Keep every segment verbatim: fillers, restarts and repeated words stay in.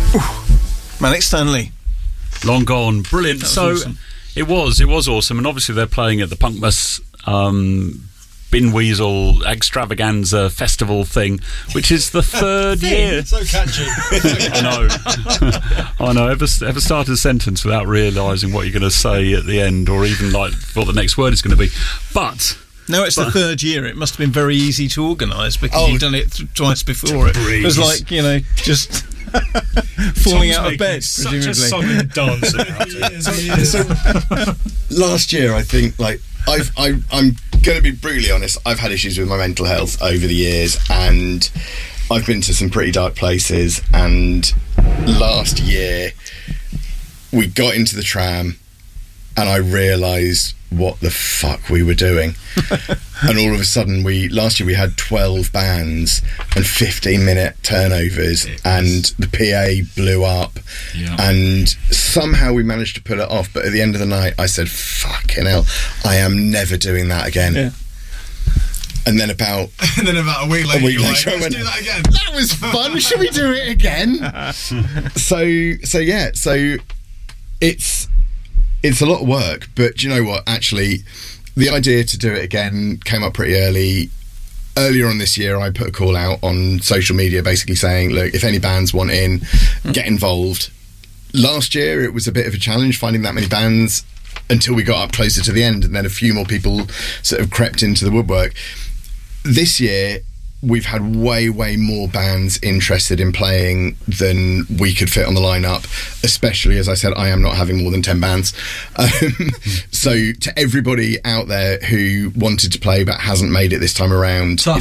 Manic Stanley. Long gone. Brilliant. So awesome. it was, it was awesome. And obviously they're playing at the Punkmas um, Bin Weasel Extravaganza Festival thing, which is the third year. So catchy. I know. I know. Ever, ever started a sentence without realising what you're going to say at the end, or even like what the next word is going to be. But no, it's but, the third year. It must have been very easy to organise because Oh, you've done it th- twice before. It. it was like, you know, just falling Tom's out of making bed, such presumably. a solid dance about it. So, last year, I think, like, I've, I, I'm going to be brutally honest, I've had issues with my mental health over the years, and I've been to some pretty dark places, and last year we got into the tram and I realised what the fuck we were doing. And all of a sudden, we last year we had twelve bands and fifteen minute turnovers, and the P A blew up, Yeah. and somehow we managed to pull it off. But at the end of the night, I said, fucking hell, I am never doing that again. Yeah. And then about And then about a week later, a week you're later, like, I went, let's do that again. that was fun. Should we do it again? so, so yeah, so it's it's a lot of work. But do you know what? Actually, the idea to do it again came up pretty early. Earlier on this year, I put a call out on social media, basically saying, "Look, if any bands want in, get involved." Last year, it was a bit of a challenge finding that many bands until we got up closer to the end, and then a few more people sort of crept into the woodwork. This year, we've had way, way more bands interested in playing than we could fit on the lineup, especially, as I said, I am not having more than ten bands. Um, so to everybody out there who wanted to play but hasn't made it this time around, Tough. you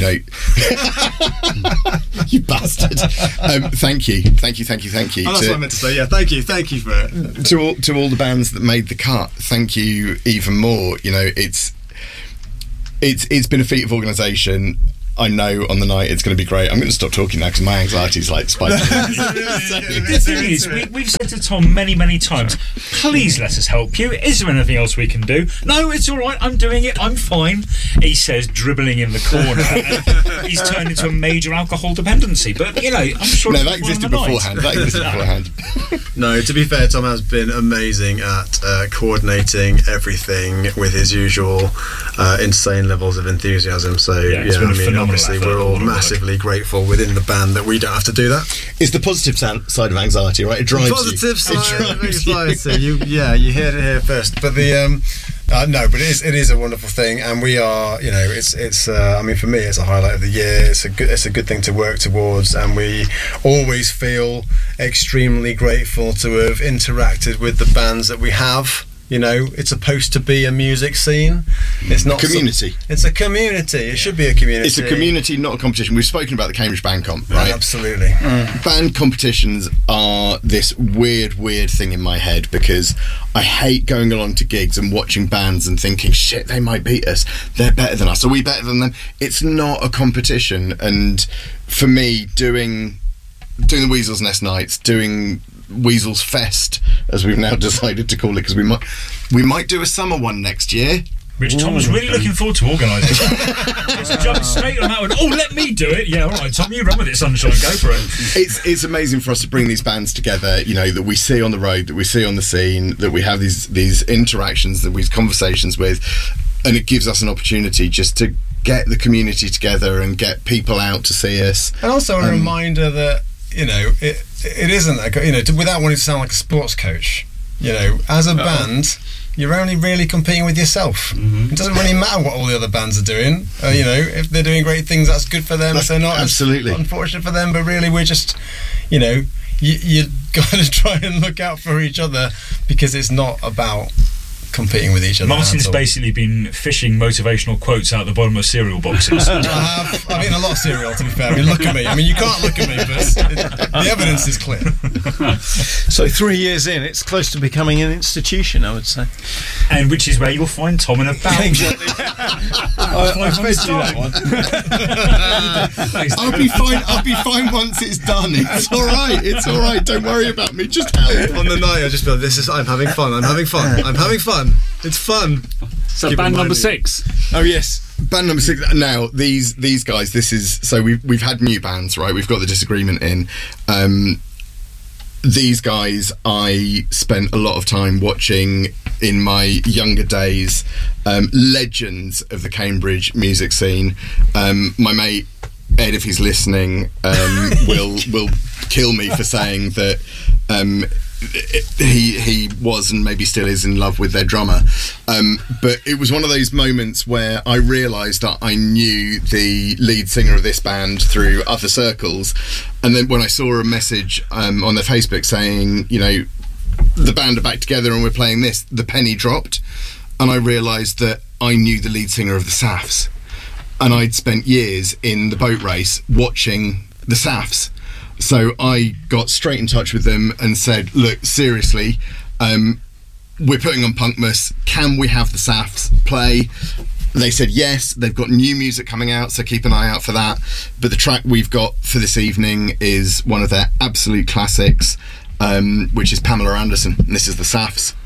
know, you bastard. Um, thank you, thank you, thank you, thank you. Oh, that's to, what I meant to say. Yeah, thank you, thank you for it. to all, to all the bands that made the cut, thank you even more. You know, it's it's it's been a feat of organisation. I know on the night it's going to be great. I'm going to stop talking now because my anxiety's like spiking. The thing is, we, we've said to Tom many, many times, please let us help you. Is there anything else we can do? No, it's all right. I'm doing it. I'm fine. He says, dribbling in the corner. He's turned into a major alcohol dependency. But, you know, I'm sure No, it's that fun existed on the night. beforehand. That existed beforehand. No, to be fair, Tom has been amazing at uh, coordinating everything with his usual uh, insane levels of enthusiasm. So, Yeah, yeah, it's been a I mean, phenomenal obviously, effort, we're a all lot of work. massively grateful within the band that we don't have to do that. It's the positive side of anxiety, right? It drives Positive you. side It of drives you. anxiety. You, yeah, you heard it here first. But the um, uh, no, but it is it is a wonderful thing, and we are, you know, it's it's. Uh, I mean, for me, it's a highlight of the year. It's a good it's a good thing to work towards, and we always feel extremely grateful to have interacted with the bands that we have. You know, it's supposed to be a music scene. It's not Community. Some, it's a community. It should be a community. It's a community, not a competition. We've spoken about the Cambridge Band Comp, right? Absolutely. Band competitions are this weird, weird thing in my head because I hate going along to gigs and watching bands and thinking, shit, they might beat us. They're better than us. Are we better than them? It's not a competition. And for me, doing doing the Weasel's Nest nights, doing Weasel's Fest, as we've now decided to call it, because we might we might do a summer one next year. Which Tom was really looking forward to organising. Just jumped straight on that one. Oh, let me do it. Yeah, all right, Tom, you run with it, sunshine. Go for it. It's it's amazing for us to bring these bands together, you know, that we see on the road, that we see on the scene, that we have these these interactions, that we have conversations with, and it gives us an opportunity just to get the community together and get people out to see us. And also a Um, reminder that, you know, it it isn't a, you know, to, without wanting to sound like a sports coach, you know, as a band, you're only really competing with yourself. Mm-hmm. It doesn't really matter what all the other bands are doing. Uh, you know, if they're doing great things, that's good for them. That's if they're not, absolutely. it's unfortunate for them. But really, we're just, you know, you you got to try and look out for each other because it's not about competing with each other. Martin's at all. basically been fishing motivational quotes out the bottom of cereal boxes. I have. I've eaten a lot of cereal, to be fair. I mean, look at me. I mean, you can't look at me, but it, the evidence is clear. So three years in, it's close to becoming an institution, I would say. And which is where you'll find Tom in about Exactly. I, I fed you that one. I'll be fine. I'll be fine once it's done. It's all right. It's all right. Don't worry about me. Just help. On the night, I just feel this is. I'm having fun. I'm having fun. I'm having fun. It's fun. So Keep band in mind number you- six. Oh yes, band number six. Now these these guys. This is so we've we've had new bands, right? We've got the Disagreement in. Um, these guys I spent a lot of time watching in my younger days, um, legends of the Cambridge music scene. Um, my mate Ed, if he's listening, um, will will kill me for saying that um, he he was and maybe still is in love with their drummer. Um, but it was one of those moments where I realised that I knew the lead singer of this band through other circles, and then when I saw a message um, on their Facebook saying, you know, the band are back together and we're playing this, the penny dropped, and I realised that I knew the lead singer of the Saffs. And I'd spent years in the boat race watching the Saffs. So I got straight in touch with them and said, look, seriously, um, we're putting on Punkmas. Can we have the Saffs play? They said yes. They've got new music coming out, so keep an eye out for that. But the track we've got for this evening is one of their absolute classics, um, which is Pamela Anderson. And this is the Saffs.